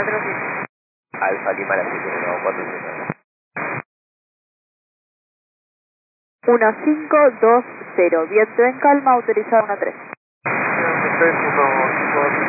147. Alfa Lima la 714. 1520, viento en calma, autorizado 13. 6.5